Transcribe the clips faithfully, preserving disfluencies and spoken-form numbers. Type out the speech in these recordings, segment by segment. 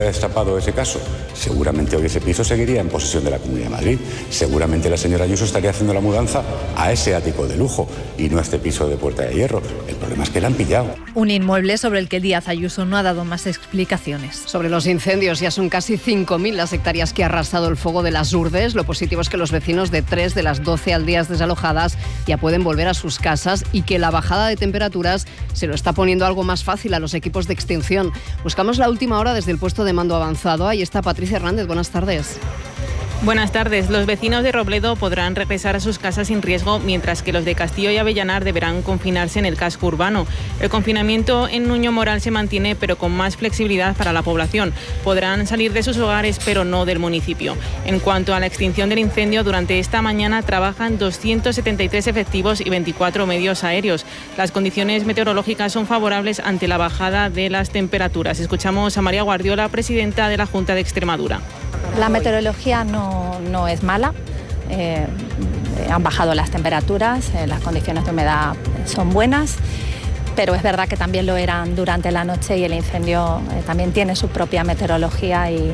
destapado ese caso, seguramente hoy ese piso seguiría en posesión de la Comunidad de Madrid. Seguramente la señora Ayuso estaría haciendo la mudanza a ese ático de lujo y no a este piso de Puerta de Hierro. El problema es que la han pillado. Un inmueble sobre el que Díaz Ayuso no ha dado más explicaciones. Sobre los incendios, ya son casi cinco mil las hectáreas que ha arrasado el fuego de las Urdes. Lo positivo es que los vecinos de tres de las doce aldeas desalojadas ya pueden volver a sus casas y que la bajada de temperaturas se lo está poniendo algo más fácil a los equipos de extinción. Buscamos la última hora desde el puesto de mando avanzado. Ahí está Patricia Hernández. Buenas tardes. Buenas tardes. Los vecinos de Robledo podrán regresar a sus casas sin riesgo, mientras que los de Castillo y Avellanar deberán confinarse en el casco urbano. El confinamiento en Nuño Moral se mantiene, pero con más flexibilidad para la población. Podrán salir de sus hogares, pero no del municipio. En cuanto a la extinción del incendio, durante esta mañana trabajan doscientos setenta y tres efectivos y veinticuatro medios aéreos. Las condiciones meteorológicas son favorables ante la bajada de las temperaturas. Escuchamos a María Guardiola, presidenta de la Junta de Extremadura. La meteorología no, no es mala, eh, han bajado las temperaturas, eh, las condiciones de humedad son buenas, pero es verdad que también lo eran durante la noche y el incendio eh, también tiene su propia meteorología y,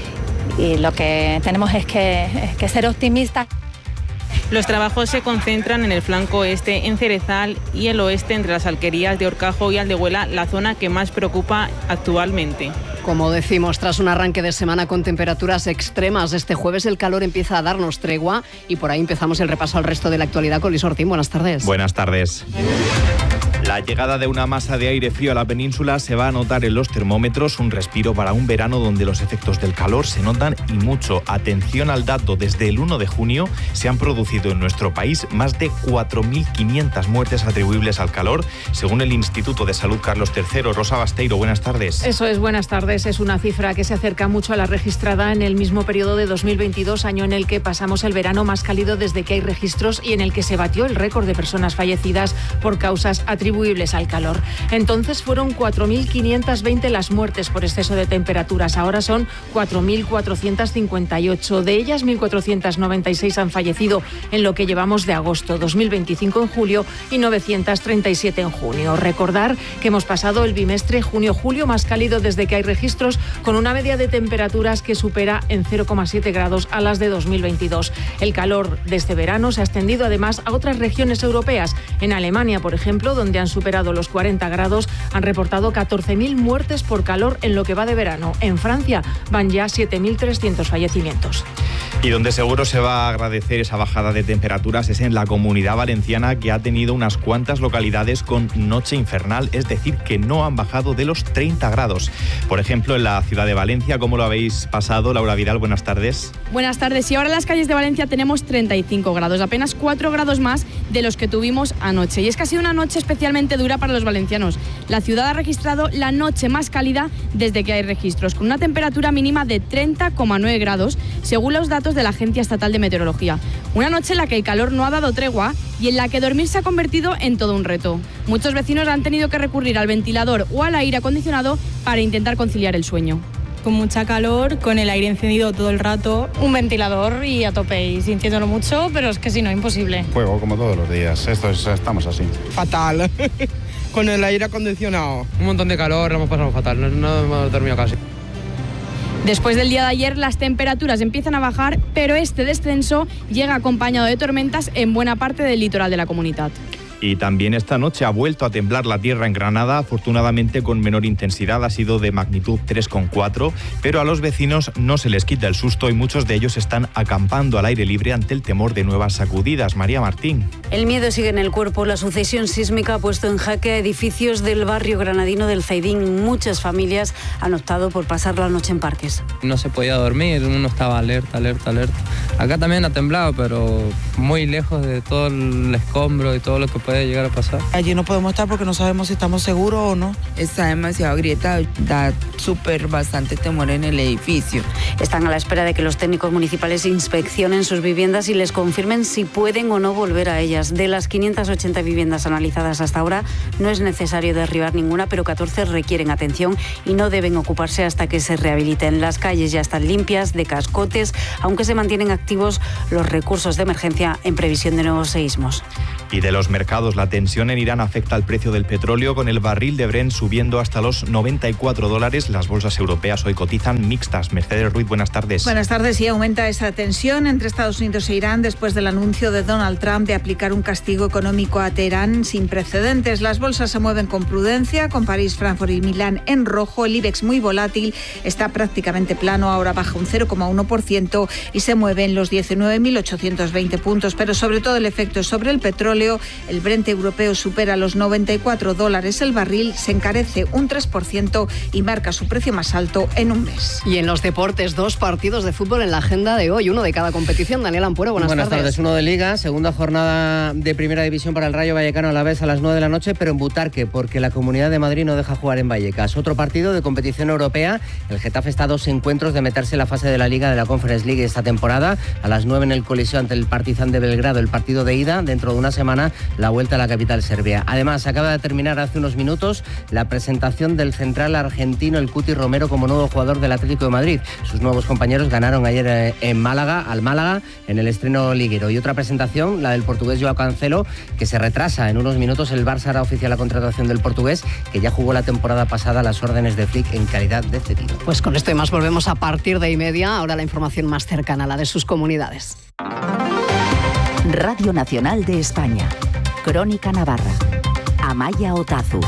y lo que tenemos es que, es que ser optimistas. Los trabajos se concentran en el flanco este, en Cerezal, y el oeste, entre las alquerías de Horcajo y Aldehuela, la zona que más preocupa actualmente. Como decimos, tras un arranque de semana con temperaturas extremas, este jueves el calor empieza a darnos tregua y por ahí empezamos el repaso al resto de la actualidad con Luis Ortín. Buenas tardes. Buenas tardes. La llegada de una masa de aire frío a la península se va a notar en los termómetros, un respiro para un verano donde los efectos del calor se notan y mucho. Atención al dato, desde el uno de junio se han producido en nuestro país más de cuatro mil quinientas muertes atribuibles al calor, según el Instituto de Salud Carlos tercero. Rosa Basteiro, buenas tardes. Eso es, buenas tardes. Es una cifra que se acerca mucho a la registrada en el mismo periodo de dos mil veintidós, año en el que pasamos el verano más cálido desde que hay registros y en el que se batió el récord de personas fallecidas por causas atribuibles al calor. Entonces fueron cuatro mil quinientas veinte las muertes por exceso de temperaturas. Ahora son cuatro mil cuatrocientas cincuenta y ocho. De ellas, mil cuatrocientas noventa y seis han fallecido en lo que llevamos de agosto, dos mil veinticinco en julio y novecientos treinta y siete en junio. Recordar que hemos pasado el bimestre junio-julio más cálido desde que hay registros, con una media de temperaturas que supera en cero coma siete grados a las de dos mil veintidós. El calor de este verano se ha extendido además a otras regiones europeas. En Alemania, por ejemplo, donde han superado los cuarenta grados, han reportado catorce mil muertes por calor en lo que va de verano. En Francia van ya siete mil trescientos fallecimientos. Y donde seguro se va a agradecer esa bajada de temperaturas es en la Comunidad Valenciana, que ha tenido unas cuantas localidades con noche infernal, es decir, que no han bajado de los treinta grados. Por ejemplo, en la ciudad de Valencia, ¿cómo lo habéis pasado? Laura Vidal, buenas tardes. Buenas tardes. Y ahora en las calles de Valencia tenemos treinta y cinco grados, apenas cuatro grados más de los que tuvimos anoche. Y es que ha sido una noche especialmente dura para los valencianos. La ciudad ha registrado la noche más cálida desde que hay registros, con una temperatura mínima de treinta coma nueve grados, según los datos de la Agencia Estatal de Meteorología. Una noche en la que el calor no ha dado tregua y en la que dormir se ha convertido en todo un reto. Muchos vecinos han tenido que recurrir al ventilador o al aire acondicionado para intentar conciliar el sueño. Con mucha calor, con el aire encendido todo el rato. Un ventilador y a tope, y sintiéndolo mucho, pero es que si no, imposible. Fuego como todos los días, esto es, estamos así. Fatal, con el aire acondicionado. Un montón de calor, lo hemos pasado fatal, no, no hemos dormido casi. Después del día de ayer, las temperaturas empiezan a bajar, pero este descenso llega acompañado de tormentas en buena parte del litoral de la comunidad. Y también esta noche ha vuelto a temblar la tierra en Granada, afortunadamente con menor intensidad, ha sido de magnitud tres coma cuatro, pero a los vecinos no se les quita el susto y muchos de ellos están acampando al aire libre ante el temor de nuevas sacudidas. María Martín. El miedo sigue en el cuerpo. La sucesión sísmica ha puesto en jaque a edificios del barrio granadino del Zaidín. Muchas familias han optado por pasar la noche en parques. No se podía dormir, uno estaba alerta, alerta, alerta. Acá también ha temblado, pero muy lejos de todo el escombro y todo lo que puede llegar a pasar. Allí no podemos estar porque no sabemos si estamos seguros o no. Está demasiado grieta, da súper bastante temor en el edificio. Están a la espera de que los técnicos municipales inspeccionen sus viviendas y les confirmen si pueden o no volver a ellas. De las quinientas ochenta viviendas analizadas hasta ahora, no es necesario derribar ninguna, pero catorce requieren atención y no deben ocuparse hasta que se rehabiliten. Las calles ya están limpias de cascotes, aunque se mantienen activos los recursos de emergencia en previsión de nuevos seísmos. Y de los mercados mercados. La tensión en Irán afecta al precio del petróleo, con el barril de Brent subiendo hasta los noventa y cuatro dólares. Las bolsas europeas hoy cotizan mixtas. Mercedes Ruiz, buenas tardes. Buenas tardes. Y aumenta esa tensión entre Estados Unidos e Irán después del anuncio de Donald Trump de aplicar un castigo económico a Teherán sin precedentes. Las bolsas se mueven con prudencia, con París, Frankfurt y Milán en rojo. El IBEX muy volátil, está prácticamente plano, ahora baja un cero coma uno por ciento y se mueve en los diecinueve mil ochocientos veinte puntos. Pero sobre todo el efecto es sobre el petróleo. El Brent europeo supera los noventa y cuatro dólares el barril, se encarece un tres por ciento y marca su precio más alto en un mes. Y en los deportes, dos partidos de fútbol en la agenda de hoy, uno de cada competición. Daniel Ampuero, buenas, buenas tardes. tardes. Uno de Liga, segunda jornada de Primera División para el Rayo Vallecano a la vez a las nueve de la noche, pero en Butarque, porque la Comunidad de Madrid no deja jugar en Vallecas. Otro partido de competición europea, el Getafe está a dos encuentros de meterse en la fase de la Liga de la Conference League esta temporada. A las nueve en el Coliseo ante el Partizan de Belgrado, el partido de ida. Dentro de una semana, la vuelta a la capital serbia. Además, acaba de terminar hace unos minutos la presentación del central argentino, el Cuti Romero, como nuevo jugador del Atlético de Madrid. Sus nuevos compañeros ganaron ayer en Málaga, al Málaga, en el estreno liguero. Y otra presentación, la del portugués Joao Cancelo, que se retrasa. En unos minutos el Barça hará oficial la contratación del portugués, que ya jugó la temporada pasada a las órdenes de Flick en calidad de cedido. Pues con esto y más volvemos a partir de y media. Ahora la información más cercana, la de sus comunidades. Radio Nacional de España. Crónica Navarra. Amaya Otazu.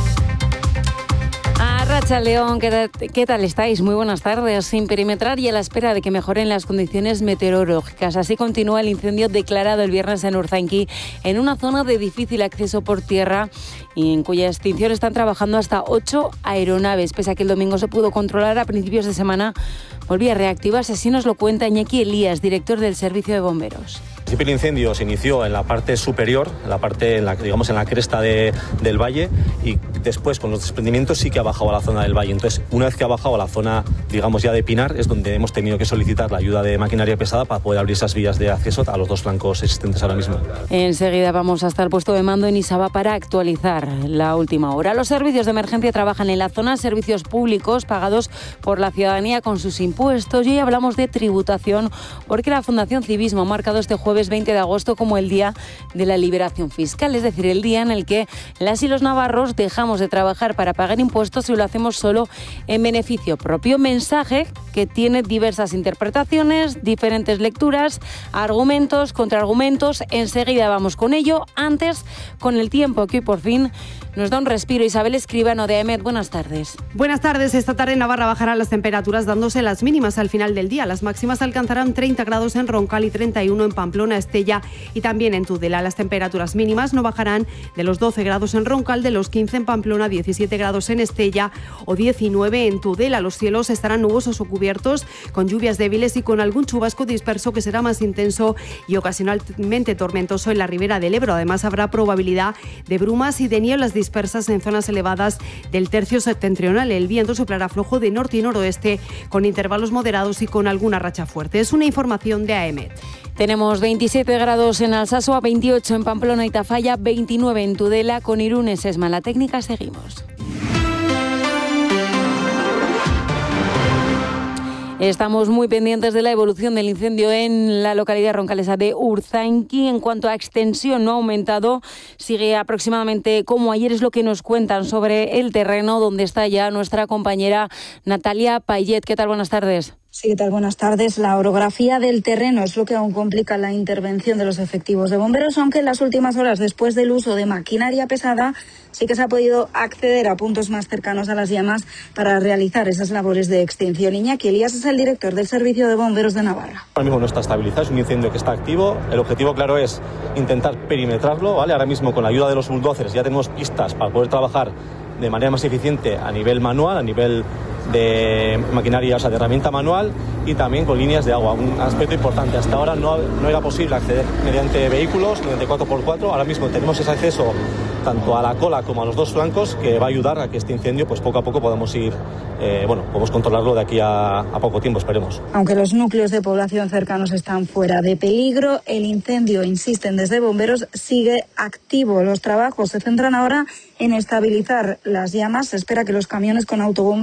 Arratxa León, ¿qué, ¿qué tal estáis? Muy buenas tardes. Sin perimetrar y a la espera de que mejoren las condiciones meteorológicas. Así continúa el incendio declarado el viernes en Urzainqui, en una zona de difícil acceso por tierra y en cuya extinción están trabajando hasta ocho aeronaves. Pese a que el domingo se pudo controlar, a principios de semana volvía a reactivarse. Así nos lo cuenta Iñaki Elías, director del Servicio de Bomberos. En principio el incendio se inició en la parte superior, en la parte, en la, digamos, en la cresta de, del valle, y después con los desprendimientos sí que ha bajado a la zona del valle. Entonces, una vez que ha bajado a la zona, digamos, ya de Pinar, es donde hemos tenido que solicitar la ayuda de maquinaria pesada para poder abrir esas vías de acceso a los dos flancos existentes ahora mismo. Enseguida vamos hasta el puesto de mando en Isaba para actualizar la última hora. Los servicios de emergencia trabajan en la zona, servicios públicos pagados por la ciudadanía con sus impuestos. Y hoy hablamos de tributación, porque la Fundación Civismo ha marcado este jueves veinte de agosto como el día de la liberación fiscal, es decir, el día en el que las y los navarros dejamos de trabajar para pagar impuestos y lo hacemos solo en beneficio propio. Mensaje que tiene diversas interpretaciones, diferentes lecturas, argumentos, contraargumentos. Enseguida vamos con ello. Antes, con el tiempo que hoy por fin nos da un respiro. Isabel Escribano de AEMET, buenas tardes. Buenas tardes. Esta tarde en Navarra bajarán las temperaturas dándose las mínimas al final del día. Las máximas alcanzarán treinta grados en Roncal y treinta y uno en Pamplona, Estella y también en Tudela. Las temperaturas mínimas no bajarán de los doce grados en Roncal, de los quince en Pamplona, diecisiete grados en Estella o diecinueve en Tudela. Los cielos estarán nubosos o cubiertos con lluvias débiles y con algún chubasco disperso que será más intenso y ocasionalmente tormentoso en la ribera del Ebro. Además, habrá probabilidad de brumas y de nieblas dispersas en zonas elevadas del tercio septentrional. El viento soplará flojo de norte y noroeste con intervalos moderados y con alguna racha fuerte. Es una información de AEMET. Tenemos veintisiete grados en Alsasua, veintiocho en Pamplona y Tafalla, veintinueve en Tudela. Con Irune Sesma la técnica seguimos. Estamos muy pendientes de la evolución del incendio en la localidad roncalesa de Urzainqui. En cuanto a extensión, no ha aumentado, sigue aproximadamente como ayer, es lo que nos cuentan sobre el terreno donde está ya nuestra compañera Natalia Payet. ¿Qué tal? Buenas tardes. Sí, ¿qué tal? Buenas tardes. La orografía del terreno es lo que aún complica la intervención de los efectivos de bomberos, aunque en las últimas horas, después del uso de maquinaria pesada, sí que se ha podido acceder a puntos más cercanos a las llamas para realizar esas labores de extinción. Iñaki Elías es el director del Servicio de Bomberos de Navarra. Ahora mismo no está estabilizado, es un incendio que está activo. El objetivo, claro, es intentar perimetrarlo, ¿vale? Ahora mismo, con la ayuda de los bulldozers, ya tenemos pistas para poder trabajar de manera más eficiente a nivel manual, a nivel de maquinaria, o sea, de herramienta manual, y también con líneas de agua. Un aspecto importante, hasta ahora no, no era posible acceder mediante vehículos, mediante cuatro por cuatro. Ahora mismo tenemos ese acceso tanto a la cola como a los dos flancos, que va a ayudar a que este incendio, pues poco a poco podamos ir, eh, bueno, podemos controlarlo de aquí a, a poco tiempo, esperemos. Aunque los núcleos de población cercanos están fuera de peligro, el incendio, insisten desde bomberos, sigue activo. Los trabajos se centran ahora en estabilizar las llamas. Se espera que los camiones con autobomba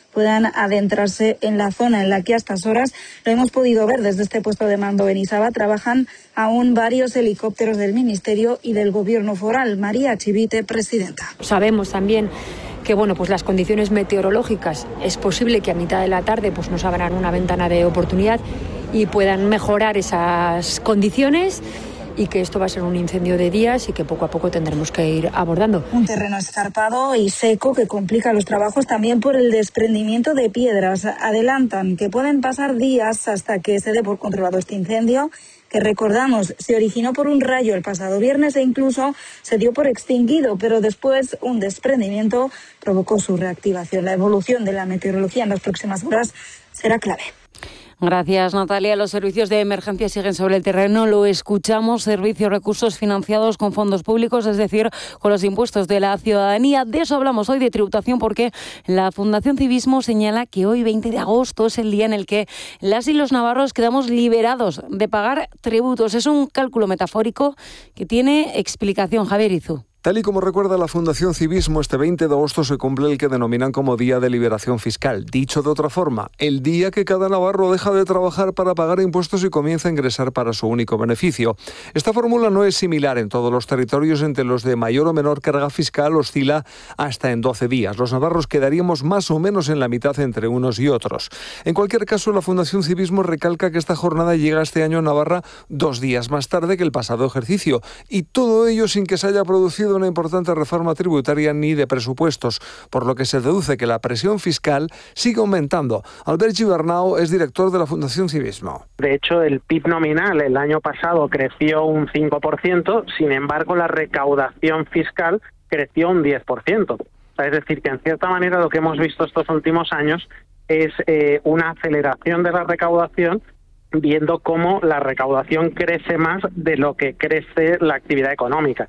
puedan adentrarse en la zona en la que a estas horas, lo hemos podido ver desde este puesto de mando en Isaba, trabajan aún varios helicópteros del Ministerio y del Gobierno foral. María Chivite, presidenta. Sabemos también que bueno, pues las condiciones meteorológicas es posible que a mitad de la tarde pues nos abran una ventana de oportunidad y puedan mejorar esas condiciones, y que esto va a ser un incendio de días y que poco a poco tendremos que ir abordando. Un terreno escarpado y seco que complica los trabajos también por el desprendimiento de piedras. Adelantan que pueden pasar días hasta que se dé por controlado este incendio, que recordamos se originó por un rayo el pasado viernes e incluso se dio por extinguido, pero después un desprendimiento provocó su reactivación. La evolución de la meteorología en las próximas horas será clave. Gracias, Natalia. Los servicios de emergencia siguen sobre el terreno. Lo escuchamos, servicios, recursos financiados con fondos públicos, es decir, con los impuestos de la ciudadanía. De eso hablamos hoy, de tributación, porque la Fundación Civismo señala que hoy, veinte de agosto, es el día en el que las y los navarros quedamos liberados de pagar tributos. Es un cálculo metafórico que tiene explicación. Javier Izú. Tal y como recuerda la Fundación Civismo, este veinte de agosto se cumple el que denominan como Día de Liberación Fiscal. Dicho de otra forma, el día que cada navarro deja de trabajar para pagar impuestos y comienza a ingresar para su único beneficio. Esta fórmula no es similar en todos los territorios. Entre los de mayor o menor carga fiscal oscila hasta en doce días. Los navarros quedaríamos más o menos en la mitad entre unos y otros. En cualquier caso, la Fundación Civismo recalca que esta jornada llega este año a Navarra dos días más tarde que el pasado ejercicio. Y todo ello sin que se haya producido una importante reforma tributaria ni de presupuestos, por lo que se deduce que la presión fiscal sigue aumentando. Albert Gibernau es director de la Fundación Civismo. De hecho, el P I B nominal el año pasado creció un cinco por ciento, sin embargo, la recaudación fiscal creció un diez por ciento. Es decir, que en cierta manera lo que hemos visto estos últimos años es eh, una aceleración de la recaudación, viendo cómo la recaudación crece más de lo que crece la actividad económica.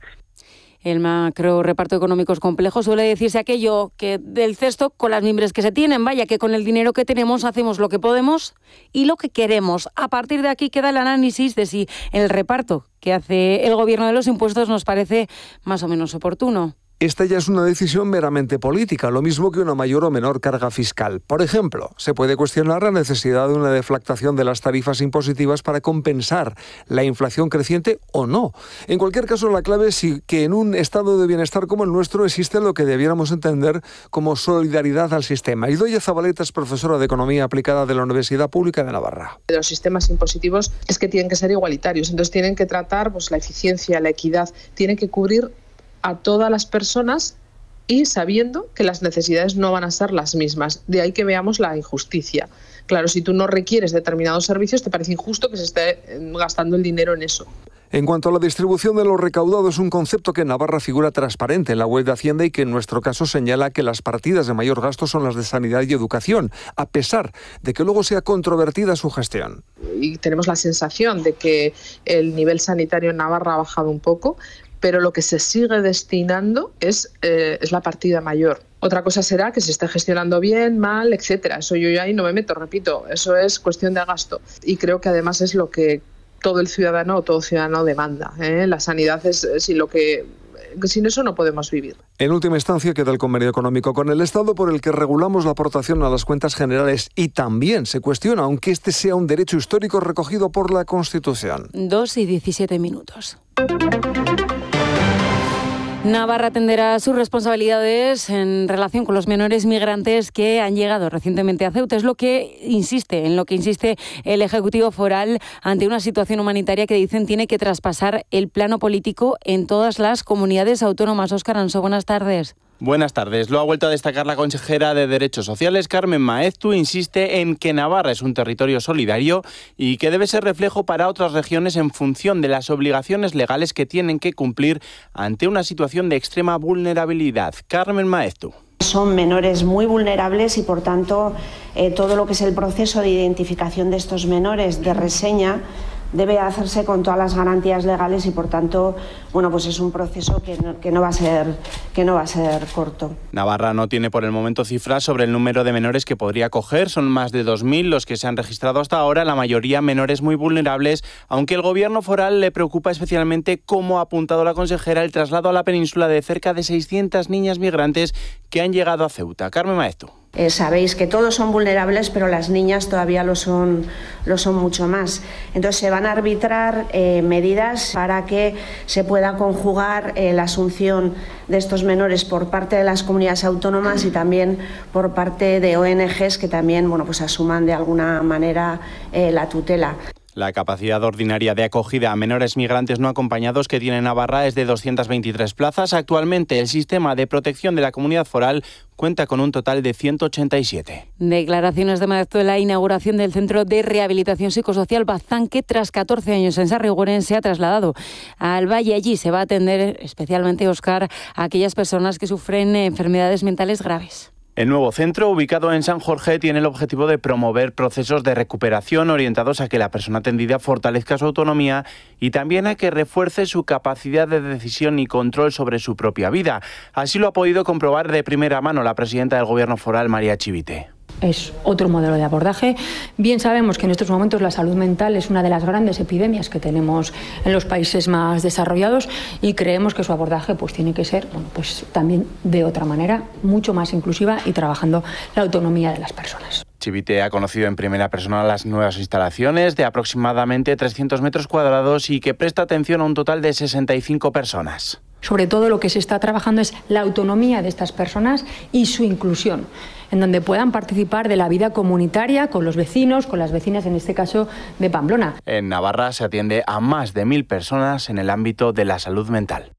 El macro reparto económico es complejo. Suele decirse aquello que del cesto con las mimbres que se tienen. Vaya, que con el dinero que tenemos hacemos lo que podemos y lo que queremos. A partir de aquí queda el análisis de si el reparto que hace el gobierno de los impuestos nos parece más o menos oportuno. Esta ya es una decisión meramente política, lo mismo que una mayor o menor carga fiscal. Por ejemplo, se puede cuestionar la necesidad de una deflactación de las tarifas impositivas para compensar la inflación creciente o no. En cualquier caso, la clave es que en un estado de bienestar como el nuestro existe lo que debiéramos entender como solidaridad al sistema. Idoia Zabaleta es profesora de Economía Aplicada de la Universidad Pública de Navarra. Los sistemas impositivos es que tienen que ser igualitarios, entonces tienen que tratar pues, la eficiencia, la equidad, tienen que cubrir a todas las personas y sabiendo que las necesidades no van a ser las mismas. De ahí que veamos la injusticia. Claro, si tú no requieres determinados servicios, te parece injusto que se esté gastando el dinero en eso. En cuanto a la distribución de lo recaudado, es un concepto que en Navarra figura transparente en la web de Hacienda y que en nuestro caso señala que las partidas de mayor gasto son las de sanidad y educación, a pesar de que luego sea controvertida su gestión. Y tenemos la sensación de que el nivel sanitario en Navarra ha bajado un poco, pero lo que se sigue destinando es, eh, es la partida mayor. Otra cosa será que se esté gestionando bien, mal, etcétera. Eso yo ya ahí no me meto, repito, eso es cuestión de gasto. Y creo que además es lo que todo el ciudadano o todo ciudadano demanda, ¿eh? La sanidad es sin lo que sin eso no podemos vivir. En última instancia queda el convenio económico con el Estado por el que regulamos la aportación a las cuentas generales y también se cuestiona, aunque este sea un derecho histórico recogido por la Constitución. Dos y diecisiete minutos. Navarra atenderá sus responsabilidades en relación con los menores migrantes que han llegado recientemente a Ceuta. Es lo que insiste, en lo que insiste el Ejecutivo Foral ante una situación humanitaria que dicen tiene que traspasar el plano político en todas las comunidades autónomas. Óscar Ansó, buenas tardes. Buenas tardes. Lo ha vuelto a destacar la consejera de Derechos Sociales, Carmen Maeztu. Insiste en que Navarra es un territorio solidario y que debe ser reflejo para otras regiones en función de las obligaciones legales que tienen que cumplir ante una situación de extrema vulnerabilidad. Carmen Maeztu. Son menores muy vulnerables y, por tanto, eh, todo lo que es el proceso de identificación de estos menores, de reseña, debe hacerse con todas las garantías legales y, por tanto, bueno, pues es un proceso que no, que no va a ser que no va a ser corto. Navarra no tiene por el momento cifras sobre el número de menores que podría acoger. Son más de dos mil los que se han registrado hasta ahora, la mayoría menores muy vulnerables, aunque el gobierno foral le preocupa especialmente, como ha apuntado la consejera, el traslado a la península de cerca de seiscientas niñas migrantes que han llegado a Ceuta. Carmen Maeztu. Eh, sabéis que todos son vulnerables, pero las niñas todavía lo son, lo son mucho más. Entonces se van a arbitrar eh, medidas para que se pueda conjugar eh, la asunción de estos menores por parte de las comunidades autónomas y también por parte de O N Ges que también, bueno, pues asuman de alguna manera eh, la tutela. La capacidad ordinaria de acogida a menores migrantes no acompañados que tiene Navarra es de doscientas veintitrés plazas. Actualmente el sistema de protección de la comunidad foral cuenta con un total de ciento ochenta y siete. Declaraciones de Maeztu en la inauguración del Centro de Rehabilitación Psicosocial Bazán, que tras catorce años en Sarriguren se ha trasladado al Valle. Allí se va a atender especialmente, Óscar, a aquellas personas que sufren enfermedades mentales graves. El nuevo centro, ubicado en San Jorge, tiene el objetivo de promover procesos de recuperación orientados a que la persona atendida fortalezca su autonomía y también a que refuerce su capacidad de decisión y control sobre su propia vida. Así lo ha podido comprobar de primera mano la presidenta del Gobierno foral, María Chivite. Es otro modelo de abordaje. Bien sabemos que en estos momentos la salud mental es una de las grandes epidemias que tenemos en los países más desarrollados y creemos que su abordaje pues tiene que ser, bueno, pues también de otra manera, mucho más inclusiva y trabajando la autonomía de las personas. Chivite ha conocido en primera persona las nuevas instalaciones de aproximadamente trescientos metros cuadrados y que presta atención a un total de sesenta y cinco personas. Sobre todo lo que se está trabajando es la autonomía de estas personas y su inclusión, en donde puedan participar de la vida comunitaria con los vecinos, con las vecinas, en este caso de Pamplona. En Navarra se atiende a más de mil personas en el ámbito de la salud mental.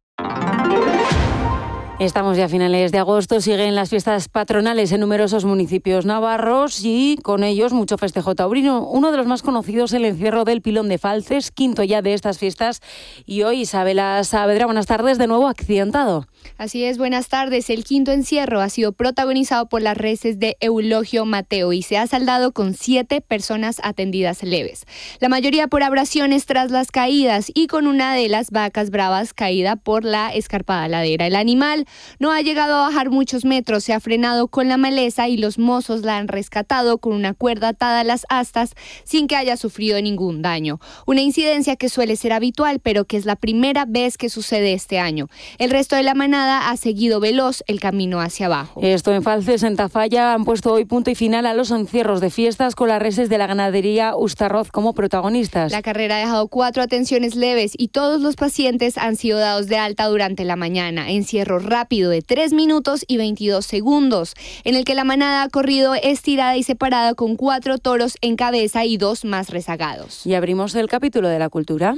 Estamos ya a finales de agosto, siguen las fiestas patronales en numerosos municipios navarros y con ellos mucho festejo taurino. Uno de los más conocidos, el encierro del Pilón de Falces, quinto ya de estas fiestas. Y hoy Isabela Saavedra, buenas tardes, de nuevo accidentado. Así es, buenas tardes. El quinto encierro ha sido protagonizado por las reses de Eulogio Mateo y se ha saldado con siete personas atendidas leves. La mayoría por abrasiones tras las caídas y con una de las vacas bravas caída por la escarpada ladera. El animal no ha llegado a bajar muchos metros, se ha frenado con la maleza y los mozos la han rescatado con una cuerda atada a las astas sin que haya sufrido ningún daño. Una incidencia que suele ser habitual, pero que es la primera vez que sucede este año. El resto de la manada ha seguido veloz el camino hacia abajo. Esto en Falces, en Tafalla, han puesto hoy punto y final a los encierros de fiestas con las reses de la ganadería Ustarroz como protagonistas. La carrera ha dejado cuatro atenciones leves y todos los pacientes han sido dados de alta durante la mañana. Encierro rápido de tres minutos y veintidós segundos, en el que la manada ha corrido estirada y separada con cuatro toros en cabeza y dos más rezagados. Y abrimos el capítulo de la cultura.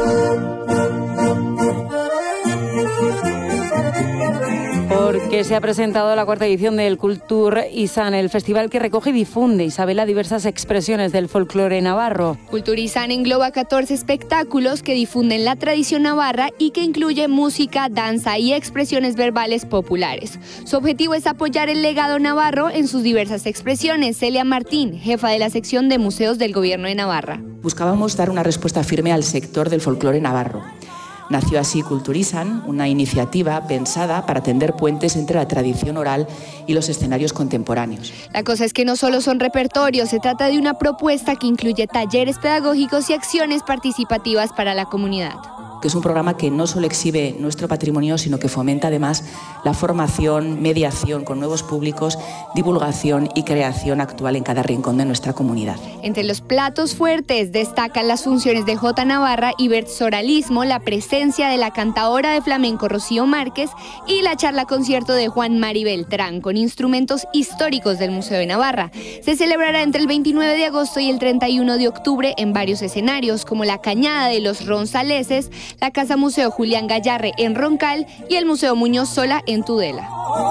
Porque se ha presentado la cuarta edición del Kultur Izan, el festival que recoge y difunde, Isabela, diversas expresiones del folclore navarro. Kultur Izan engloba catorce espectáculos que difunden la tradición navarra y que incluye música, danza y expresiones verbales populares. Su objetivo es apoyar el legado navarro en sus diversas expresiones. Celia Martín, jefa de la sección de museos del Gobierno de Navarra. Buscábamos dar una respuesta firme al sector del folclore navarro. Nació así Kultur Izan, una iniciativa pensada para tender puentes entre la tradición oral y los escenarios contemporáneos. La cosa es que no solo son repertorios, se trata de una propuesta que incluye talleres pedagógicos y acciones participativas para la comunidad. Que es un programa que no solo exhibe nuestro patrimonio, sino que fomenta además la formación, mediación con nuevos públicos, divulgación y creación actual en cada rincón de nuestra comunidad. Entre los platos fuertes destacan las funciones de Jota Navarra y versoralismo, la presencia de la cantadora de flamenco Rocío Márquez y la charla concierto de Juan Mari Beltrán con instrumentos históricos del Museo de Navarra. Se celebrará entre el veintinueve de agosto y el treinta y uno de octubre en varios escenarios como la Cañada de los Ronsaleses, la Casa Museo Julián Gallarre en Roncal y el Museo Muñoz Sola en Tudela.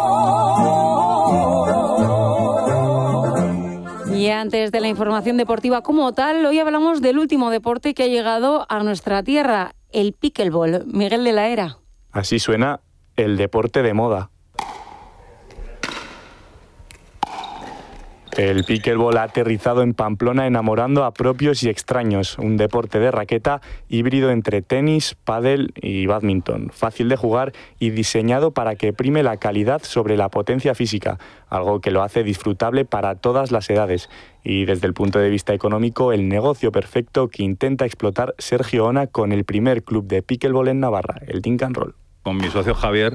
Y antes de la información deportiva como tal, hoy hablamos del último deporte que ha llegado a nuestra tierra, el pickleball. Miguel de la Era. Así suena el deporte de moda. El pickleball ha aterrizado en Pamplona enamorando a propios y extraños, un deporte de raqueta híbrido entre tenis, pádel y bádminton, fácil de jugar y diseñado para que prime la calidad sobre la potencia física, algo que lo hace disfrutable para todas las edades. Y desde el punto de vista económico, el negocio perfecto que intenta explotar Sergio Ona con el primer club de pickleball en Navarra, el Dincan Roll. Con mi socio Javier,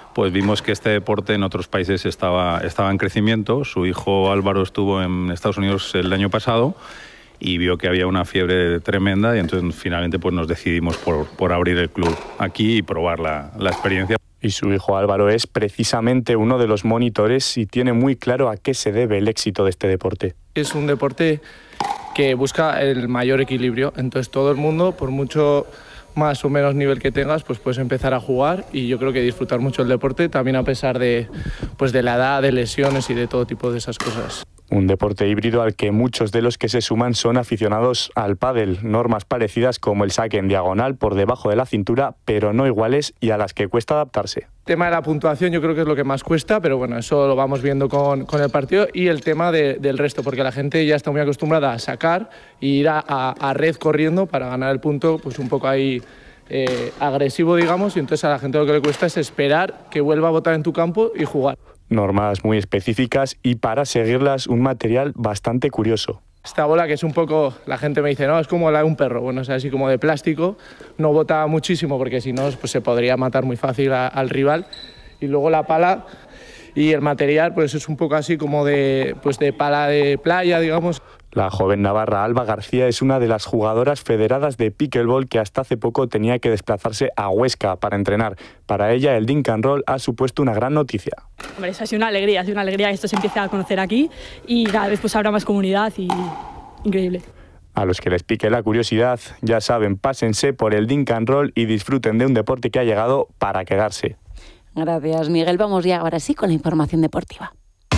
pues vimos que este deporte en otros países estaba, estaba en crecimiento. Su hijo Álvaro estuvo en Estados Unidos el año pasado y vio que había una fiebre tremenda y entonces finalmente pues nos decidimos por, por abrir el club aquí y probar la, la experiencia. Y su hijo Álvaro es precisamente uno de los monitores y tiene muy claro a qué se debe el éxito de este deporte. Es un deporte que busca el mayor equilibrio, entonces todo el mundo, por mucho más o menos nivel que tengas, pues puedes empezar a jugar y yo creo que disfrutar mucho el deporte, también a pesar de, pues de la edad, de lesiones y de todo tipo de esas cosas. Un deporte híbrido al que muchos de los que se suman son aficionados al pádel, normas parecidas como el saque en diagonal por debajo de la cintura, pero no iguales y a las que cuesta adaptarse. El tema de la puntuación yo creo que es lo que más cuesta, pero bueno, eso lo vamos viendo con, con el partido y el tema de, del resto, porque la gente ya está muy acostumbrada a sacar e ir a, a, a red corriendo para ganar el punto, pues un poco ahí eh, agresivo, digamos, y entonces a la gente lo que le cuesta es esperar que vuelva a botar en tu campo y jugar. Normas muy específicas y para seguirlas un material bastante curioso. Esta bola que es un poco, la gente me dice, no, es como la de un perro, bueno, o sea, así como de plástico, no bota muchísimo porque si no pues se podría matar muy fácil a, al rival. Y luego la pala y el material pues es un poco así como de, pues de pala de playa, digamos. La joven navarra Alba García es una de las jugadoras federadas de pickleball que hasta hace poco tenía que desplazarse a Huesca para entrenar. Para ella el Dink and Roll ha supuesto una gran noticia. Hombre, eso ha sido una alegría, ha sido una alegría que esto se empiece a conocer aquí y cada vez pues habrá más comunidad y increíble. A los que les pique la curiosidad, ya saben, pásense por el Dink and Roll y disfruten de un deporte que ha llegado para quedarse. Gracias, Miguel. Vamos ya ahora sí con la información deportiva.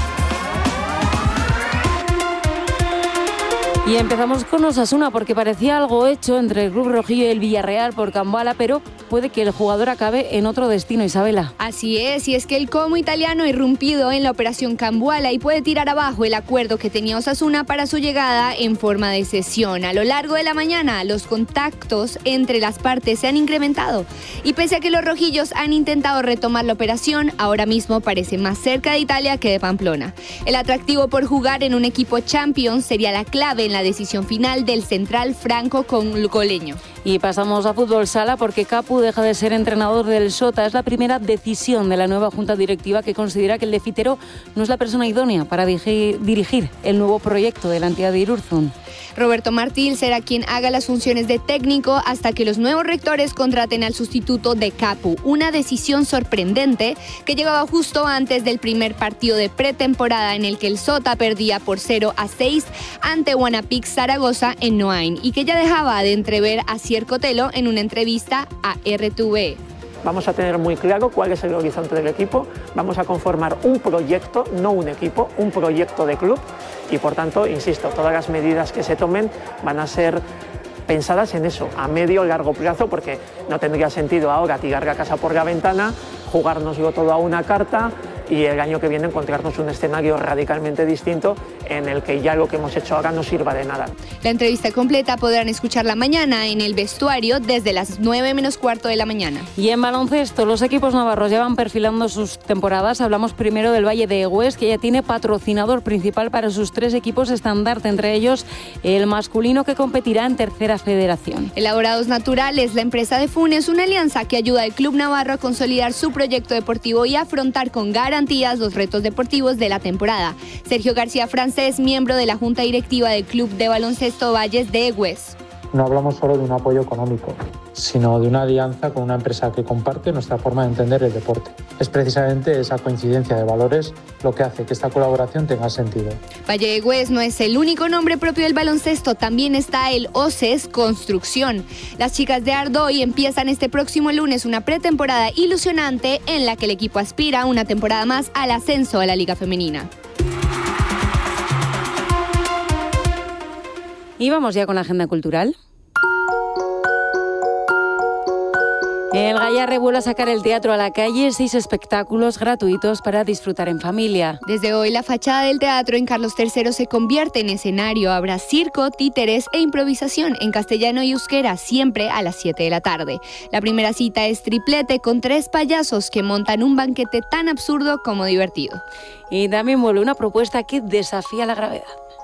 Y empezamos con Osasuna porque parecía algo hecho entre el Club Rojillo y el Villarreal por Kambala, pero puede que el jugador acabe en otro destino, Isabela. Así es, y es que el Como italiano ha irrumpido en la operación Kambala y puede tirar abajo el acuerdo que tenía Osasuna para su llegada en forma de cesión. A lo largo de la mañana, los contactos entre las partes se han incrementado y pese a que los rojillos han intentado retomar la operación, ahora mismo parece más cerca de Italia que de Pamplona. El atractivo por jugar en un equipo Champions sería la clave en la decisión final del central franco-congoleño. Y pasamos a fútbol sala porque Capu deja de ser entrenador del Sota. Es la primera decisión de la nueva junta directiva que considera que el de Fitero no es la persona idónea para dirigir el nuevo proyecto de la entidad de Irurzun. Roberto Martí será quien haga las funciones de técnico hasta que los nuevos rectores contraten al sustituto de Capu. Una decisión sorprendente que llegaba justo antes del primer partido de pretemporada en el que el Sota perdía por cero a seis ante Guanapix Zaragoza en Noain y que ya dejaba de entrever a Sier Cotelo en una entrevista a R T V. Vamos a tener muy claro cuál es el horizonte del equipo, vamos a conformar un proyecto, no un equipo, un proyecto de club y por tanto, insisto, todas las medidas que se tomen van a ser pensadas en eso, a medio o largo plazo, porque no tendría sentido ahora tirar la casa por la ventana, jugárnoslo todo a una carta y el año que viene encontrarnos un escenario radicalmente distinto en el que ya lo que hemos hecho ahora no sirva de nada. La entrevista completa podrán escucharla mañana en el vestuario desde las nueve menos cuarto de la mañana. Y en baloncesto, los equipos navarros ya van perfilando sus temporadas. Hablamos primero del Valle de Egues, que ya tiene patrocinador principal para sus tres equipos estandarte, entre ellos el masculino que competirá en tercera federación. Elaborados Naturales, la empresa de Funes, una alianza que ayuda al club navarro a consolidar su proyecto deportivo y afrontar con garantías los retos deportivos de la temporada. Sergio García Francés, miembro de la Junta Directiva del Club de Baloncesto Valles de Egues. No hablamos solo de un apoyo económico, sino de una alianza con una empresa que comparte nuestra forma de entender el deporte. Es precisamente esa coincidencia de valores lo que hace que esta colaboración tenga sentido. Valle de Egues no es el único nombre propio del baloncesto, también está el O C E S Construcción. Las chicas de Ardoy empiezan este próximo lunes una pretemporada ilusionante en la que el equipo aspira una temporada más al ascenso a la Liga Femenina. Y vamos ya con la agenda cultural. El Gayarre vuelve a sacar el teatro a la calle, seis espectáculos gratuitos para disfrutar en familia. Desde hoy la fachada del teatro en Carlos tercero se convierte en escenario. Habrá circo, títeres e improvisación en castellano y euskera, siempre a las siete de la tarde. La primera cita es triplete con tres payasos que montan un banquete tan absurdo como divertido. Y también vuelve una propuesta que desafía la gravedad.